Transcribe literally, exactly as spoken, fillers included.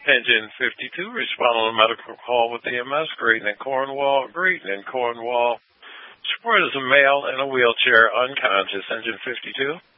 Engine fifty-two, respond on a medical call with E M S. Greeting in Cornwall. Greeting in Cornwall. Support is a male in a wheelchair, unconscious. Engine fifty-two.